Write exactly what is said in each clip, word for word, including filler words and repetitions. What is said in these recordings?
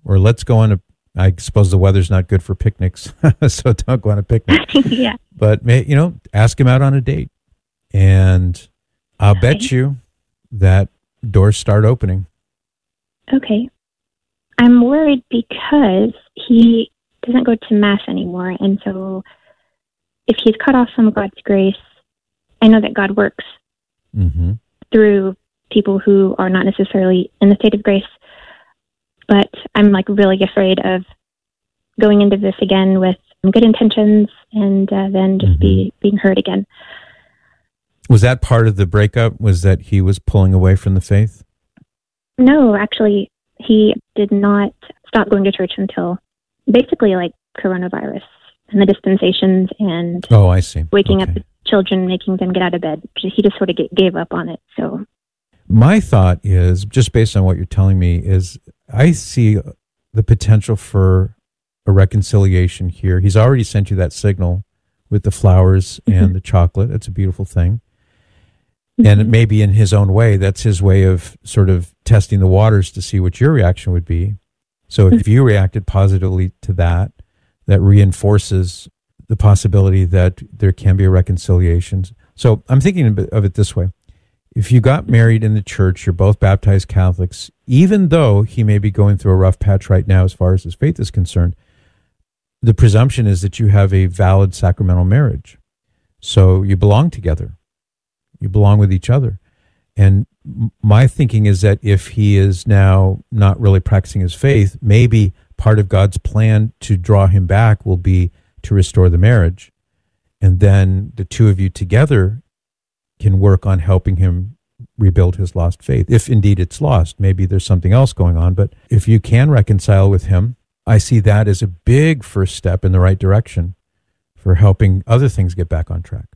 or let's go on a, I suppose the weather's not good for picnics, so don't go on a picnic. Yeah. But, you know, ask him out on a date. And I'll Okay. bet you that doors start opening. Okay. I'm worried because he doesn't go to Mass anymore. And so if he's cut off from God's grace, I know that God works Mm-hmm. through people who are not necessarily in the state of grace. But I'm like really afraid of going into this again with good intentions and uh, then just Mm-hmm. be being hurt again. Was that part of the breakup? Was that he was pulling away from the faith? No, actually, he did not stop going to church until basically like coronavirus and the dispensations and Oh, I see. waking Okay. up the children, making them get out of bed. He just sort of get, gave up on it. So, My thought is, just based on what you're telling me, is I see the potential for a reconciliation here. He's already sent you that signal with the flowers Mhm. and the chocolate. It's a beautiful thing. And it may be in his own way. That's his way of sort of testing the waters to see what your reaction would be. So if you reacted positively to that, that reinforces the possibility that there can be a reconciliation. So I'm thinking of it this way. If you got married in the church, you're both baptized Catholics, even though he may be going through a rough patch right now as far as his faith is concerned, the presumption is that you have a valid sacramental marriage. So you belong together. You belong with each other. And my thinking is that if he is now not really practicing his faith, maybe part of God's plan to draw him back will be to restore the marriage. And then the two of you together can work on helping him rebuild his lost faith. If indeed it's lost, maybe there's something else going on. But if you can reconcile with him, I see that as a big first step in the right direction for helping other things get back on track.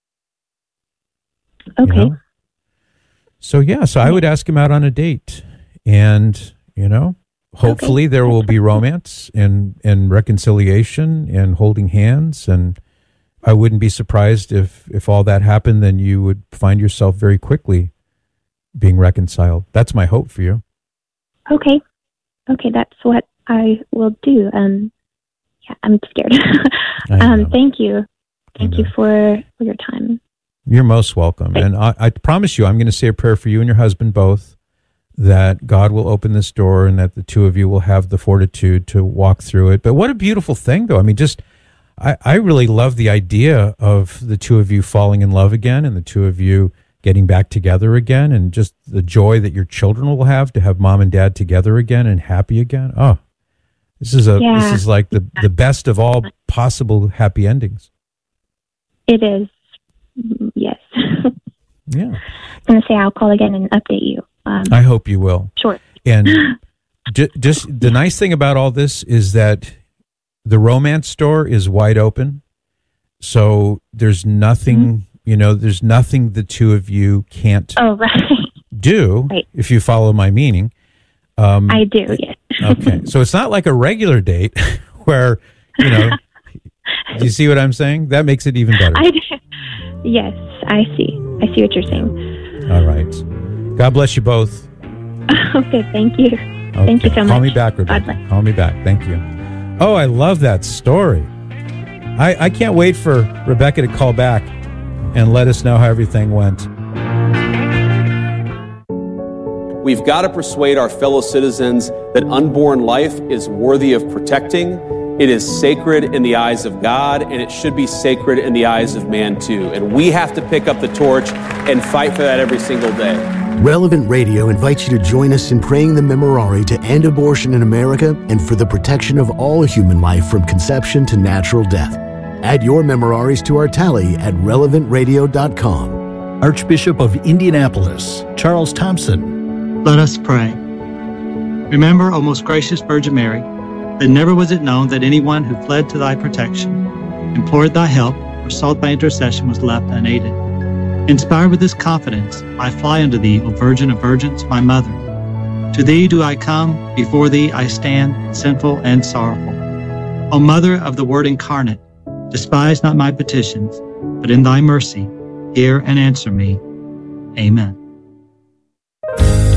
okay. You know? So, yeah, so I would ask him out on a date. And, you know, hopefully there will be romance and, and reconciliation and holding hands. And I wouldn't be surprised if, if all that happened, then you would find yourself very quickly being reconciled. That's my hope for you. Okay. Okay, that's what I will do. Um, yeah, I'm scared. I know. um, thank you. Thank I you know. for, for your time. You're most welcome. And I, I promise you, I'm going to say a prayer for you and your husband both, that God will open this door and that the two of you will have the fortitude to walk through it. But what a beautiful thing, though. I mean, just, I, I really love the idea of the two of you falling in love again and the two of you getting back together again, and just the joy that your children will have to have mom and dad together again and happy again. Oh, this is a Yeah. this is like the, the best of all possible happy endings. It is. Mm, Yes. Yeah. I'm going to say I'll call again and update you. Um, I hope you will. sure. And ju- just the nice thing about all this is that the romance store is wide open. So there's nothing, Mm-hmm. you know, there's nothing the two of you can't Oh, right. do, Right. if you follow my meaning. Um, I do, yes. okay. So it's not like a regular date where, you know, do you see what I'm saying? That makes it even better. I do. Yes, I see. I see what you're saying. All right. God bless you both. Okay, thank you. Okay. Thank you so much. Call me back, God Rebecca. bless. Call me back. Thank you. Oh, I love that story. I, I can't wait for Rebecca to call back and let us know how everything went. We've got to persuade our fellow citizens that unborn life is worthy of protecting. It is sacred in the eyes of God, and it should be sacred in the eyes of man too. And we have to pick up the torch and fight for that every single day. Relevant Radio invites you to join us in praying the Memorare to end abortion in America and for the protection of all human life from conception to natural death. Add your Memoraries to our tally at relevant radio dot com. Archbishop of Indianapolis, Charles Thompson. Let us pray. Remember, O most gracious Virgin Mary, that never was it known that anyone who fled to thy protection, implored thy help, or sought thy intercession was left unaided. Inspired with this confidence, I fly unto thee, O Virgin of Virgins, my Mother. To thee do I come, before thee I stand, sinful and sorrowful. O Mother of the Word incarnate, despise not my petitions, but in thy mercy, hear and answer me. Amen.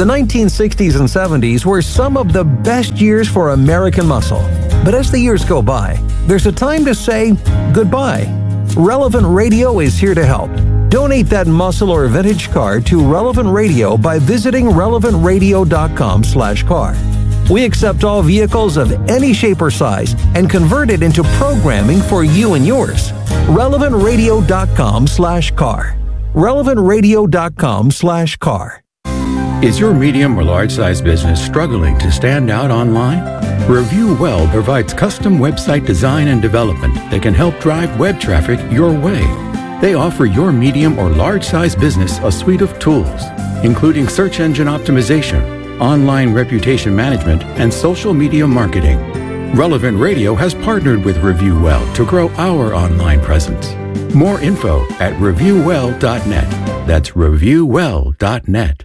The nineteen sixties and seventies were some of the best years for American muscle. But as the years go by, there's a time to say goodbye. Relevant Radio is here to help. Donate that muscle or vintage car to Relevant Radio by visiting relevant radio dot com slash car. We accept all vehicles of any shape or size and convert it into programming for you and yours. relevant radio dot com slash car. relevant radio dot com slash car. Is your medium or large size business struggling to stand out online? Review Well provides custom website design and development that can help drive web traffic your way. They offer your medium or large size business a suite of tools, including search engine optimization, online reputation management, and social media marketing. Relevant Radio has partnered with Review Well to grow our online presence. More info at review well dot net. That's review well dot net.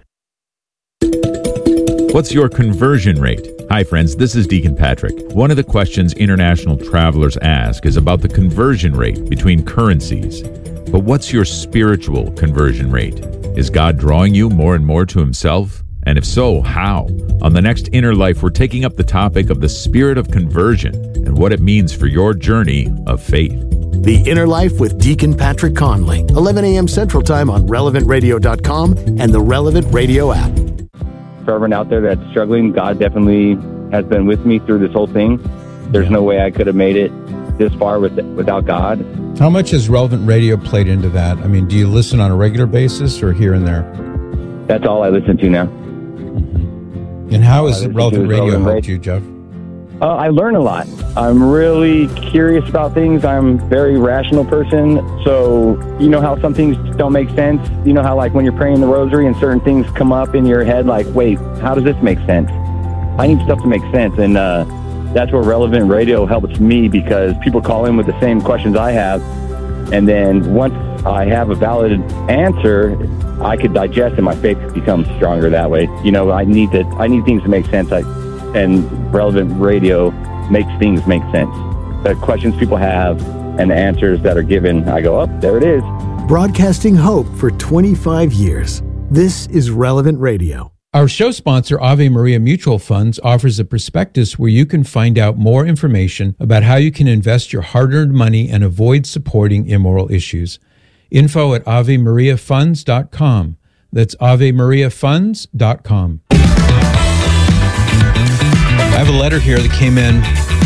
What's your conversion rate? Hi friends, this is Deacon Patrick. One of the questions international travelers ask is about the conversion rate between currencies. But what's your spiritual conversion rate? Is God drawing you more and more to himself? And if so, how? On the next Inner Life, we're taking up the topic of the spirit of conversion and what it means for your journey of faith. The Inner Life with Deacon Patrick Conley, eleven a.m. Central Time on relevant radio dot com and the Relevant Radio app. For everyone out there that's struggling, God definitely has been with me through this whole thing. There's Yeah. no way I could have made it this far with, without God. How much has Relevant Radio played into that? I mean, do you listen on a regular basis or here and there? That's all I listen to now. And how I has listen Relevant to Radio Relevant helped Radio. you, Jeff? Uh, I learn a lot. I'm really curious about things. I'm a very rational person. So, you know how some things don't make sense? You know how, like, when you're praying the rosary and certain things come up in your head, like, wait, how does this make sense? I need stuff to make sense. And uh, that's where Relevant Radio helps me, because people call in with the same questions I have. And then once I have a valid answer, I could digest and my faith becomes stronger that way. You know, I need to, I need things to make sense. I, and Relevant Radio makes things make sense. The questions people have and the answers that are given, I go, oh, there it is. Broadcasting hope for twenty-five years. This is Relevant Radio. Our show sponsor, Ave Maria Mutual Funds, offers a prospectus where you can find out more information about how you can invest your hard-earned money and avoid supporting immoral issues. Info at ave maria funds dot com. That's ave maria funds dot com. I have a letter here that came in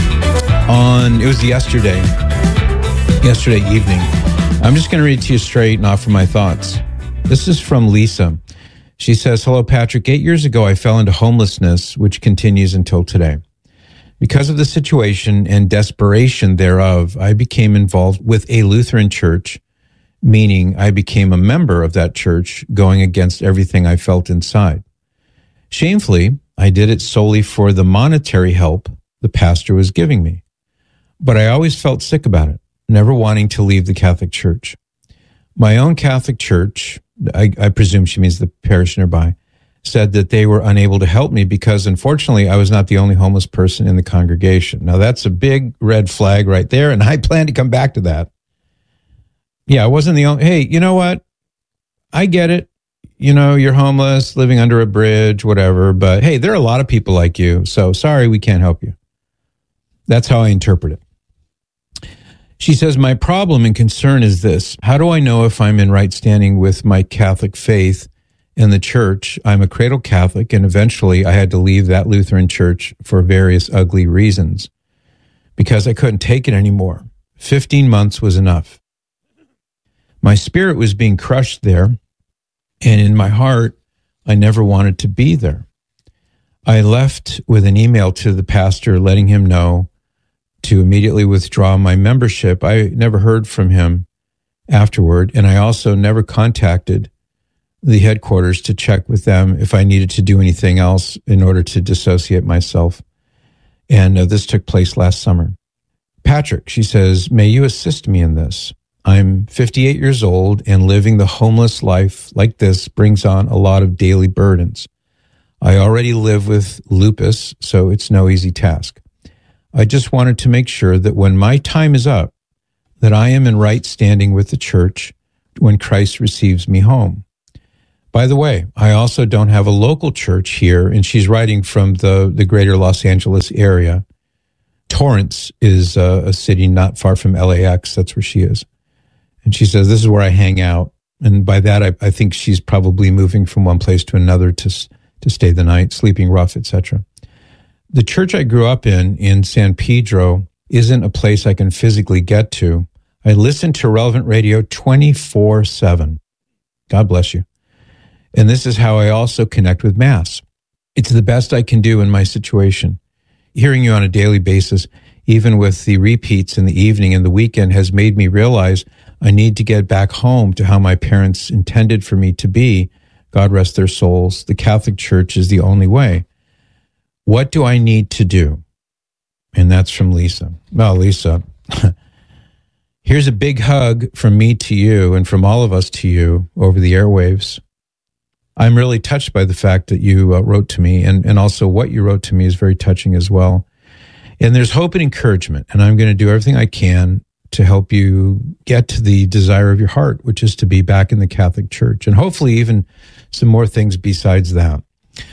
on, it was yesterday, yesterday evening. I'm just going to read it to you straight and offer my thoughts. This is from Lisa. She says, hello, Patrick. Eight years ago, I fell into homelessness, which continues until today. Because of the situation and desperation thereof, I became involved with a Lutheran church, meaning I became a member of that church, going against everything I felt inside. Shamefully, I did it solely for the monetary help the pastor was giving me. But I always felt sick about it, never wanting to leave the Catholic Church. My own Catholic church, I, I presume she means the parish nearby, said that they were unable to help me because, unfortunately, I was not the only homeless person in the congregation. Now, that's a big red flag right there, and I plan to come back to that. Yeah, I wasn't the only... Hey, you know what? I get it. You know, you're homeless, living under a bridge, whatever, but hey, there are a lot of people like you, so sorry, we can't help you. That's how I interpret it. She says, my problem and concern is this. How do I know if I'm in right standing with my Catholic faith and the church? I'm a cradle Catholic, and eventually I had to leave that Lutheran church for various ugly reasons because I couldn't take it anymore. Fifteen months was enough. My spirit was being crushed there, and in my heart, I never wanted to be there. I left with an email to the pastor letting him know to immediately withdraw my membership. I never heard from him afterward, and I also never contacted the headquarters to check with them if I needed to do anything else in order to dissociate myself. And uh, this took place last summer. Patrick, she says, may you assist me in this. I'm fifty-eight years old, and living the homeless life like this brings on a lot of daily burdens. I already live with lupus, so it's no easy task. I just wanted to make sure that when my time is up, that I am in right standing with the church when Christ receives me home. By the way, I also don't have a local church here, and she's writing from the, the greater Los Angeles area. Torrance is a, a city not far from L A X. That's where she is. And she says, this is where I hang out. And by that, I, I think she's probably moving from one place to another to, to stay the night, sleeping rough, et cetera. The church I grew up in, in San Pedro, isn't a place I can physically get to. I listen to Relevant Radio twenty-four seven. God bless you. And this is how I also connect with Mass. It's the best I can do in my situation. Hearing you on a daily basis, even with the repeats in the evening and the weekend, has made me realize I need to get back home to how my parents intended for me to be. God rest their souls. The Catholic Church is the only way. What do I need to do? And that's from Lisa. Well, Lisa, here's a big hug from me to you and from all of us to you over the airwaves. I'm really touched by the fact that you uh, wrote to me, and, and also what you wrote to me is very touching as well. And there's hope and encouragement, and I'm going to do everything I can to help you get to the desire of your heart, which is to be back in the Catholic Church, and hopefully even some more things besides that.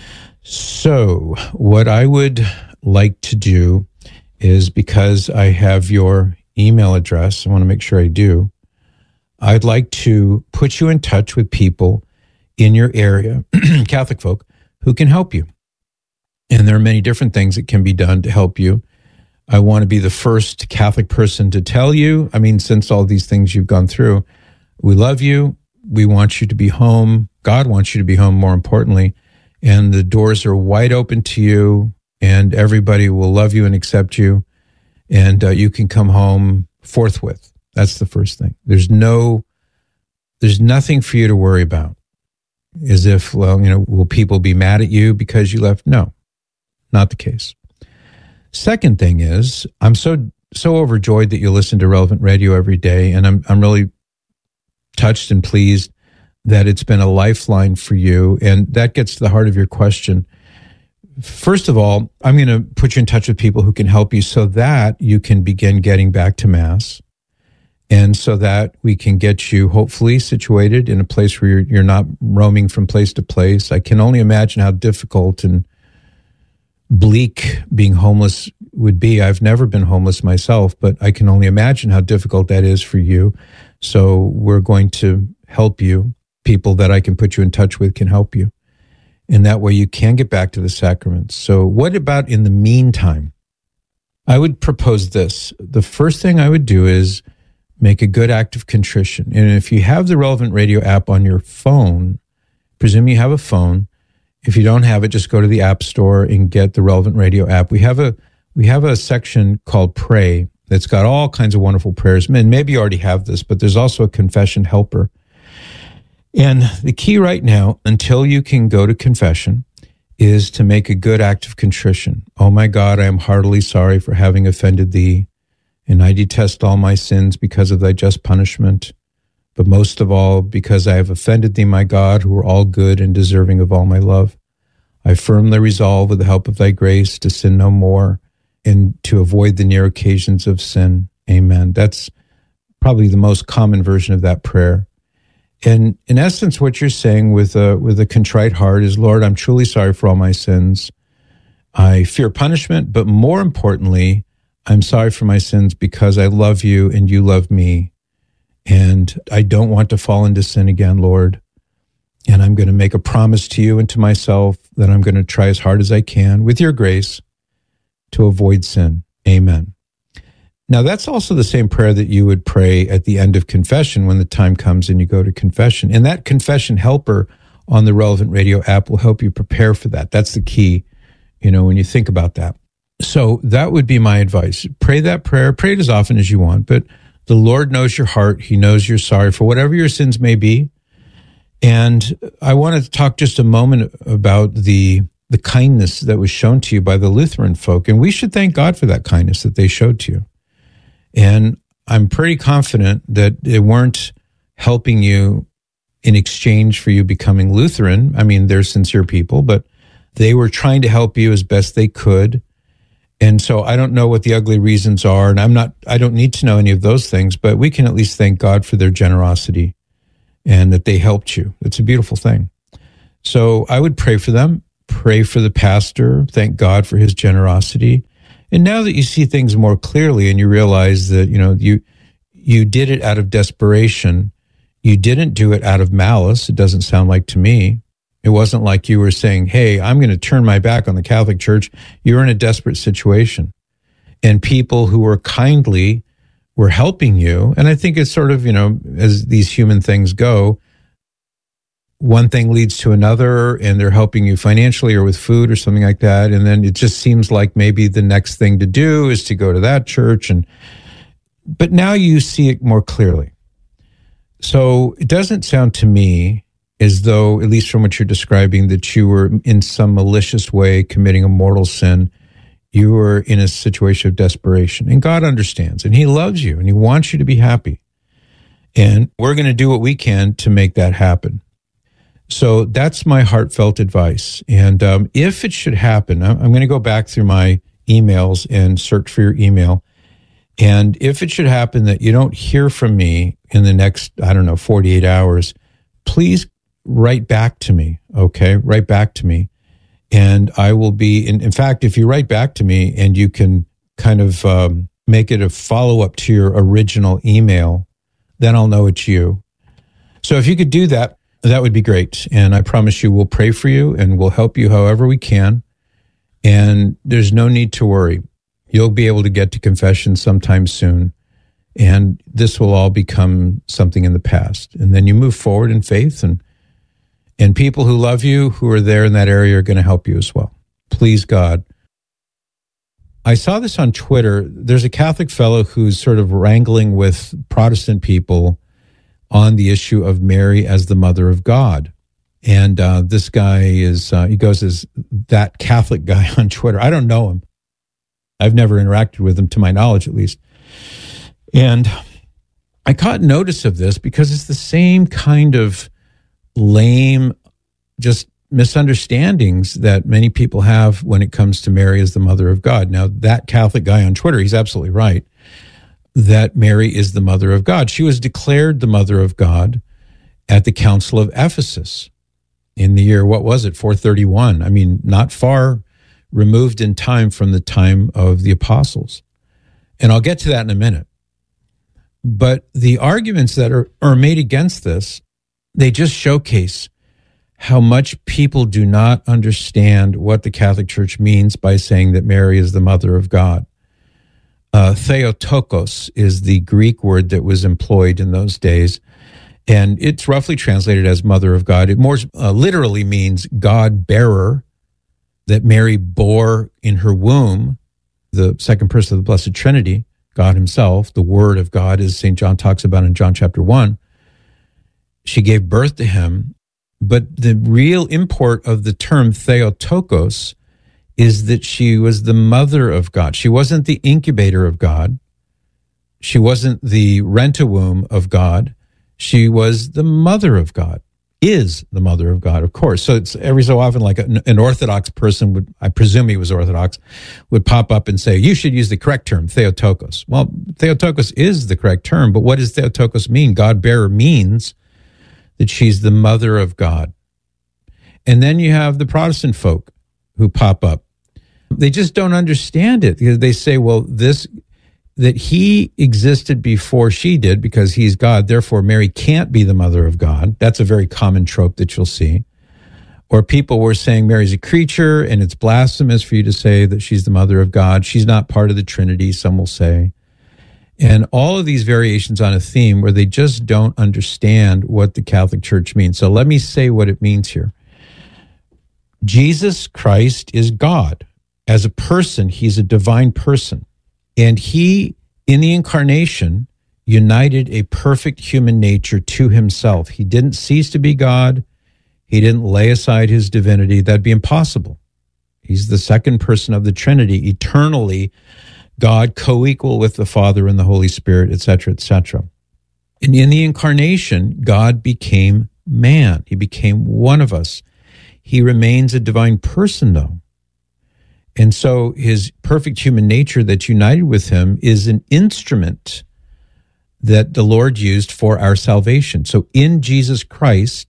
So what I would like to do is, because I have your email address, I want to make sure I do, I'd like to put you in touch with people in your area, Catholic folk, who can help you. And there are many different things that can be done to help you. I want to be the first Catholic person to tell you, I mean, since all these things you've gone through, we love you. We want you to be home. God wants you to be home, more importantly. And the doors are wide open to you, and everybody will love you and accept you. And uh, you can come home forthwith. That's the first thing. There's no, there's nothing for you to worry about. As if, well, you know, will people be mad at you because you left? No, not the case. Second thing is, I'm so so overjoyed that you listen to Relevant Radio every day, and I'm I'm really touched and pleased that it's been a lifeline for you, and that gets to the heart of your question. First of all, I'm going to put you in touch with people who can help you so that you can begin getting back to Mass, and so that we can get you hopefully situated in a place where you're, you're not roaming from place to place. I can only imagine how difficult and bleak being homeless would be. I've never been homeless myself, but I can only imagine how difficult that is for you. So we're going to help you. People that I can put you in touch with can help you. And that way you can get back to the sacraments. So what about in the meantime? I would propose this. The first thing I would do is make a good act of contrition. And if you have the Relevant Radio app on your phone, presume you have a phone. If you don't have it, just go to the App Store and get the Relevant Radio app. We have a we have a section called Pray that's got all kinds of wonderful prayers. And maybe you already have this, but there's also a confession helper. And the key right now, until you can go to confession, is to make a good act of contrition. Oh my God, I am heartily sorry for having offended thee, and I detest all my sins because of thy just punishment, but most of all because I have offended thee, my God, who are all good and deserving of all my love. I firmly resolve, with the help of thy grace, to sin no more and to avoid the near occasions of sin. Amen. That's probably the most common version of that prayer. And in essence, what you're saying with a, with a contrite heart is, Lord, I'm truly sorry for all my sins. I fear punishment, but more importantly, I'm sorry for my sins because I love you and you love me. And I don't want to fall into sin again, Lord. And I'm going to make a promise to you and to myself that I'm going to try as hard as I can, with your grace, to avoid sin. Amen. Now, that's also the same prayer that you would pray at the end of confession when the time comes and you go to confession. And that confession helper on the Relevant Radio app will help you prepare for that. That's the key, you know, when you think about that. So that would be my advice. Pray that prayer. Pray it as often as you want, but the Lord knows your heart. He knows you're sorry for whatever your sins may be. And I want to talk just a moment about the the kindness that was shown to you by the Lutheran folk. And we should thank God for that kindness that they showed to you. And I'm pretty confident that they weren't helping you in exchange for you becoming Lutheran. I mean, they're sincere people, but they were trying to help you as best they could. And so I don't know what the ugly reasons are, and I'm not, I don't need to know any of those things, but we can at least thank God for their generosity and that they helped you. It's a beautiful thing. So I would pray for them, pray for the pastor, thank God for his generosity. And now that you see things more clearly and you realize that, you know, you you did it out of desperation, you didn't do it out of malice, it doesn't sound like to me. It wasn't like you were saying, hey, I'm going to turn my back on the Catholic Church. You were in a desperate situation. And people who were kindly were helping you. And I think it's sort of, you know, as these human things go, one thing leads to another, and they're helping you financially or with food or something like that. And then it just seems like maybe the next thing to do is to go to that church. And but now you see it more clearly. So it doesn't sound to me as though, at least from what you're describing, that you were in some malicious way committing a mortal sin. You were in a situation of desperation. And God understands, and he loves you, and he wants you to be happy. And we're going to do what we can to make that happen. So that's my heartfelt advice. And um, if it should happen, I'm going to go back through my emails and search for your email. And if it should happen that you don't hear from me in the next, I don't know, forty-eight hours, please write back to me, okay? Write back to me. And I will be, in, in fact, if you write back to me and you can kind of um, make it a follow-up to your original email, then I'll know it's you. So if you could do that, that would be great. And I promise you we'll pray for you and we'll help you however we can. And there's no need to worry. You'll be able to get to confession sometime soon. And this will all become something in the past. And then you move forward in faith, and and people who love you, who are there in that area, are going to help you as well. Please, God. I saw this on Twitter. There's a Catholic fellow who's sort of wrangling with Protestant people on the issue of Mary as the Mother of God. And uh, this guy is, uh, he goes as that Catholic guy on Twitter. I don't know him. I've never interacted with him, to my knowledge at least. And I caught notice of this because it's the same kind of lame, just misunderstandings that many people have when it comes to Mary as the Mother of God. Now, that Catholic guy on Twitter, he's absolutely right that Mary is the Mother of God. She was declared the Mother of God at the Council of Ephesus in the year, what was it, four thirty-one? I mean, not far removed in time from the time of the apostles. And I'll get to that in a minute. But the arguments that are, are made against this, they just showcase how much people do not understand what the Catholic Church means by saying that Mary is the Mother of God. Uh, Theotokos is the Greek word that was employed in those days, and it's roughly translated as Mother of God. It more uh, literally means God-bearer, that Mary bore in her womb the second person of the Blessed Trinity, God himself, the Word of God, as Saint John talks about in John chapter one. She gave birth to him. But the real import of the term Theotokos is that she was the mother of God. She wasn't the incubator of God. She wasn't the rent-a-womb of God. She was the mother of God, is the mother of God, of course. So it's every so often like an, an Orthodox person would, I presume he was Orthodox, would pop up and say, you should use the correct term, Theotokos. Well, Theotokos is the correct term, but what does Theotokos mean? God-bearer means that she's the mother of God. And then you have the Protestant folk who pop up. They just don't understand it. They say, well, this, that he existed before she did because he's God, therefore Mary can't be the mother of God. That's a very common trope that you'll see. Or people were saying Mary's a creature and it's blasphemous for you to say that she's the mother of God. She's not part of the Trinity, some will say. And all of these variations on a theme where they just don't understand what the Catholic Church means. So let me say what it means here. Jesus Christ is God. As a person, he's a divine person. And he, in the incarnation, united a perfect human nature to himself. He didn't cease to be God. He didn't lay aside his divinity. That'd be impossible. He's the second person of the Trinity, eternally God, co-equal with the Father and the Holy Spirit, et cetera, et cetera. And in the incarnation, God became man. He became one of us. He remains a divine person, though. And so his perfect human nature that's united with him is an instrument that the Lord used for our salvation. So in Jesus Christ,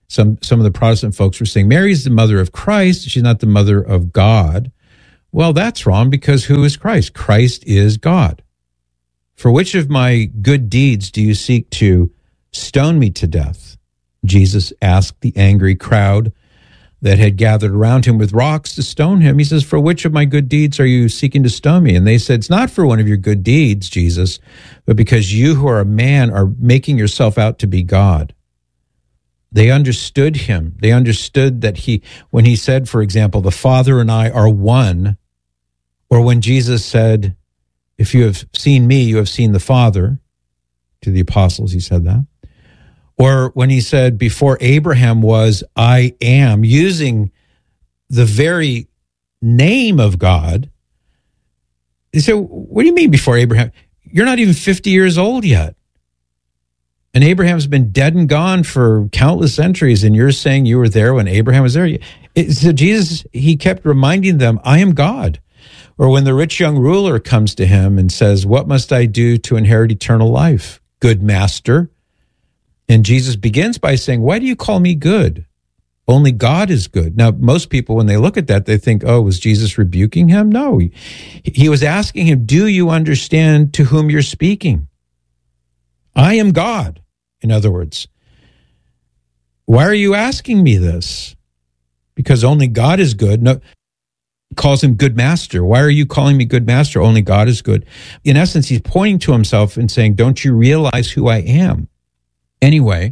Some some of the Protestant folks were saying Mary's the mother of Christ. She's not the mother of God. Well, that's wrong, because who is Christ? Christ is God. For which of my good deeds do you seek to stone me to death? Jesus asked the angry crowd that had gathered around him with rocks to stone him. He says, for which of my good deeds are you seeking to stone me? And they said, it's not for one of your good deeds, Jesus, but because you who are a man are making yourself out to be God. They understood him. They understood that he, when he said, for example, the Father and I are one, or when Jesus said, if you have seen me, you have seen the Father, to the apostles, he said that. Or when he said, before Abraham was, I am, using the very name of God. They said, what do you mean before Abraham? You're not even fifty years old yet. And Abraham's been dead and gone for countless centuries, and you're saying you were there when Abraham was there? It, so Jesus, he kept reminding them, I am God. Or when the rich young ruler comes to him and says, what must I do to inherit eternal life? Good master. And Jesus begins by saying, why do you call me good? Only God is good. Now, most people, when they look at that, they think, oh, was Jesus rebuking him? No, he, he was asking him, do you understand to whom you're speaking? I am God, in other words. Why are you asking me this? Because only God is good. No, he calls him good master. Why are you calling me good master? Only God is good. In essence, he's pointing to himself and saying, don't you realize who I am? Anyway,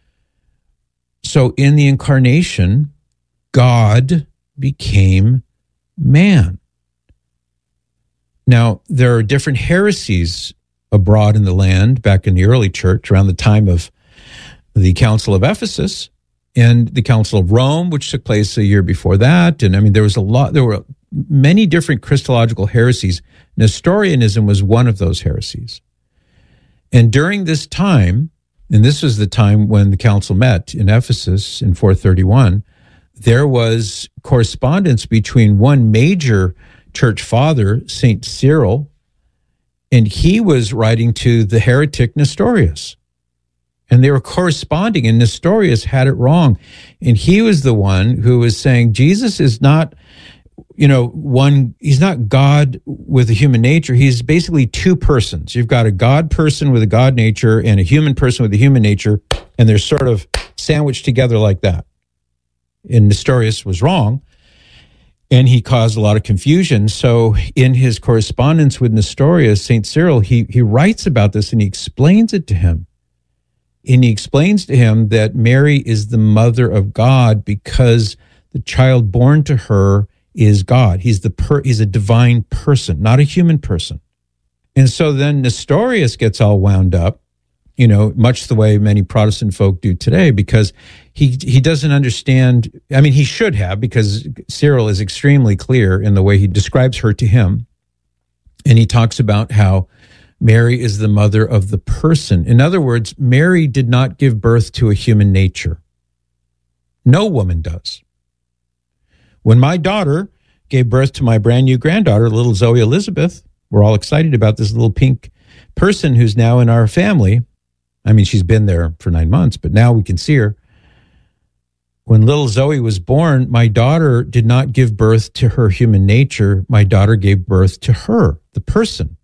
so in the incarnation, God became man. Now, there are different heresies abroad in the land back in the early church around the time of the Council of Ephesus and the Council of Rome, which took place a year before that. And I mean, there was a lot, there were many different Christological heresies. Nestorianism was one of those heresies. And during this time, and this was the time when the council met in Ephesus in four thirty-one, there was correspondence between one major church father, Saint Cyril, and he was writing to the heretic Nestorius. And they were corresponding, and Nestorius had it wrong. And he was the one who was saying, Jesus is not, you know, one, he's not God with a human nature. He's basically two persons. You've got a God person with a God nature and a human person with a human nature, and they're sort of sandwiched together like that. And Nestorius was wrong, and he caused a lot of confusion. So in his correspondence with Nestorius, Saint Cyril, he, he writes about this and he explains it to him. And he explains to him that Mary is the mother of God because the child born to her is God. He's the per, he's a divine person, not a human person. And so then Nestorius gets all wound up, you know, much the way many Protestant folk do today, because he he doesn't understand. I mean, he should have, because Cyril is extremely clear in the way he describes her to him. And he talks about how Mary is the mother of the person. In other words, Mary did not give birth to a human nature. No woman does. When my daughter gave birth to my brand new granddaughter, little Zoe Elizabeth, we're all excited about this little pink person who's now in our family. I mean, she's been there for nine months, but now we can see her. When little Zoe was born, my daughter did not give birth to her human nature. My daughter gave birth to her, the person.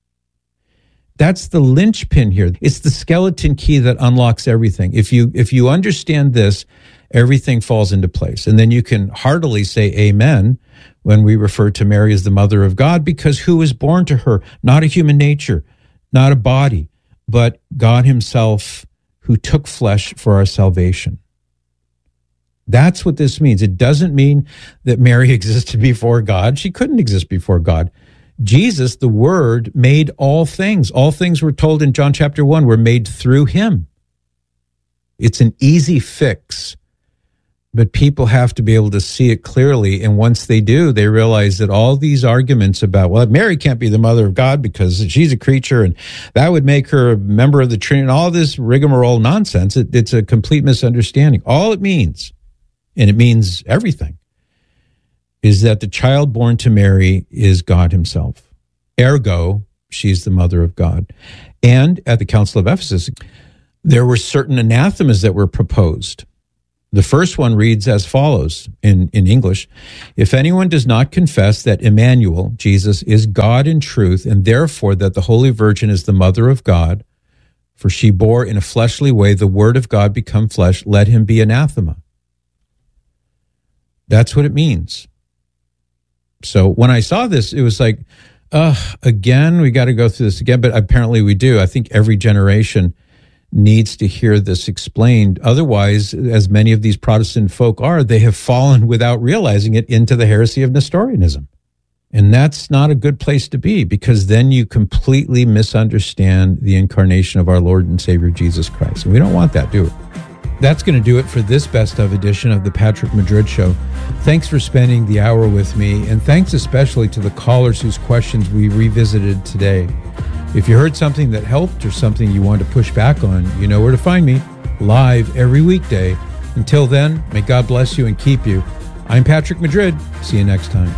That's the linchpin here. It's the skeleton key that unlocks everything. If you if you understand this, everything falls into place. And then you can heartily say amen when we refer to Mary as the mother of God, because who was born to her? Not a human nature, not a body, but God himself, who took flesh for our salvation. That's what this means. It doesn't mean that Mary existed before God. She couldn't exist before God. Jesus, the Word, made all things. All things we're told in John chapter one were made through him. It's an easy fix, but people have to be able to see it clearly. And once they do, they realize that all these arguments about, well, Mary can't be the mother of God because she's a creature and that would make her a member of the Trinity, and all this rigmarole nonsense, it, it's a complete misunderstanding. All it means, and it means everything, is that the child born to Mary is God himself. Ergo, she's the mother of God. And at the Council of Ephesus, there were certain anathemas that were proposed. The first one reads as follows in, in English: if anyone does not confess that Emmanuel, Jesus, is God in truth, and therefore that the Holy Virgin is the mother of God, for she bore in a fleshly way the word of God become flesh, let him be anathema. That's what it means. So when I saw this, it was like, uh, again, we got to go through this again, but apparently we do. I think every generation needs to hear this explained. Otherwise, as many of these Protestant folk are, they have fallen without realizing it into the heresy of Nestorianism. And that's not a good place to be, because then you completely misunderstand the incarnation of our Lord and Savior Jesus Christ. And we don't want that, do we? That's going to do it for this best of edition of the Patrick Madrid Show. Thanks for spending the hour with me, and thanks especially to the callers whose questions we revisited today. If you heard something that helped or something you want to push back on, you know where to find me, live every weekday. Until then, may God bless you and keep you. I'm Patrick Madrid. See you next time.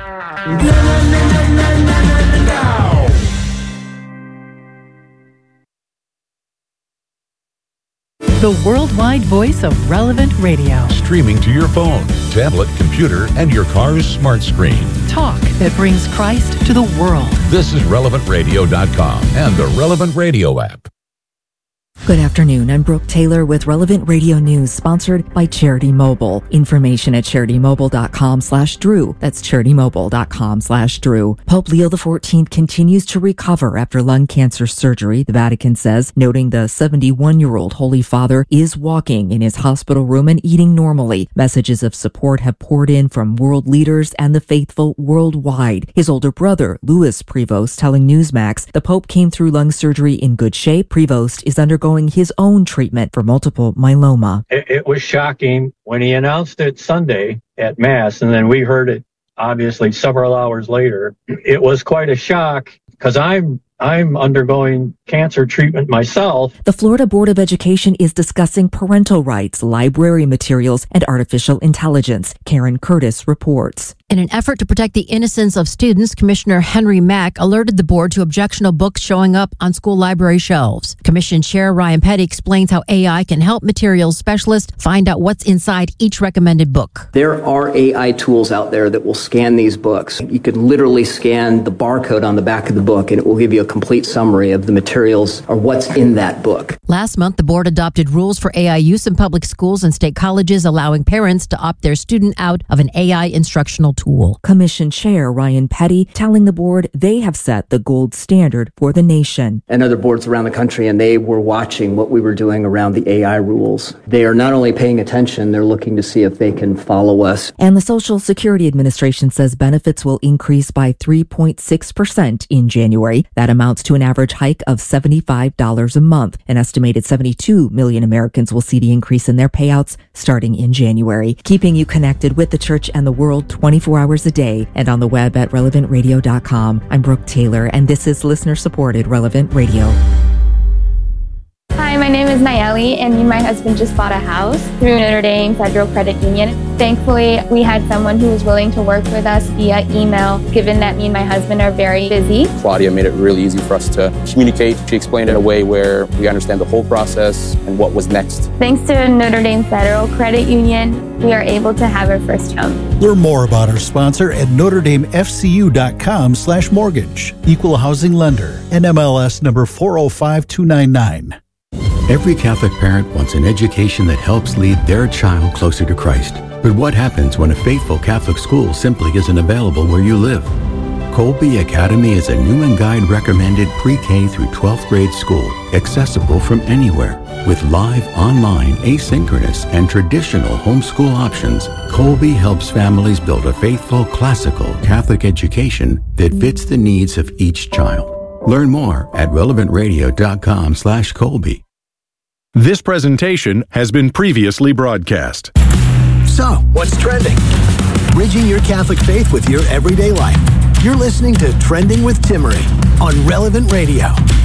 The worldwide voice of Relevant Radio. Streaming to your phone, tablet, computer, and your car's smart screen. Talk that brings Christ to the world. This is relevant radio dot com and the Relevant Radio app. Good afternoon. I'm Brooke Taylor with Relevant Radio News, sponsored by Charity Mobile. Information at charity mobile dot com slash Drew. That's charity mobile dot com slash Drew. Pope Leo the fourteenth continues to recover after lung cancer surgery, the Vatican says, noting the seventy-one-year-old Holy Father is walking in his hospital room and eating normally. Messages of support have poured in from world leaders and the faithful worldwide. His older brother, Louis Prevost, telling Newsmax the Pope came through lung surgery in good shape. Prevost is undergoing his own treatment for multiple myeloma. It, it was shocking when he announced it Sunday at Mass, and then we heard it obviously several hours later. It was quite a shock because I'm I'm undergoing cancer treatment myself. The Florida Board of Education is discussing parental rights, library materials, and artificial intelligence. Karen Curtis reports. In an effort to protect the innocence of students, Commissioner Henry Mack alerted the board to objectionable books showing up on school library shelves. Commission Chair Ryan Petty explains how A I can help materials specialists find out what's inside each recommended book. There are A I tools out there that will scan these books. You could literally scan the barcode on the back of the book, and it will give you a complete summary of the materials or what's in that book. Last month, the board adopted rules for A I use in public schools and state colleges, allowing parents to opt their student out of an A I instructional tool. Commission Chair Ryan Petty telling the board they have set the gold standard for the nation. And other boards around the country, and they were watching what we were doing around the A I rules. They are not only paying attention, they're looking to see if they can follow us. And the Social Security Administration says benefits will increase by three point six percent in January. That amounts to an average hike of seventy-five dollars a month. An estimated seventy-two million Americans will see the increase in their payouts starting in January. Keeping you connected with the church and the world twenty-four hours a day and on the web at relevant radio dot com. I'm Brooke Taylor, and this is listener-supported Relevant Radio. Hi, my name is Nayeli, and me and my husband just bought a house through Notre Dame Federal Credit Union. Thankfully, we had someone who was willing to work with us via email, given that me and my husband are very busy. Claudia made it really easy for us to communicate. She explained it in a way where we understand the whole process and what was next. Thanks to Notre Dame Federal Credit Union, we are able to have our first home. Learn more about our sponsor at notre dame f c u dot com slash mortgage. Equal housing lender. N M L S number four oh five two nine nine. Every Catholic parent wants an education that helps lead their child closer to Christ. But what happens when a faithful Catholic school simply isn't available where you live? Colby Academy is a Newman Guide recommended pre-K through twelfth grade school, accessible from anywhere. With live, online, asynchronous, and traditional homeschool options, Colby helps families build a faithful, classical Catholic education that fits the needs of each child. Learn more at relevant radio dot com slash Colby. This presentation has been previously broadcast. So, what's trending? Bridging your Catholic faith with your everyday life. You're listening to Trending with Timmerie on Relevant Radio.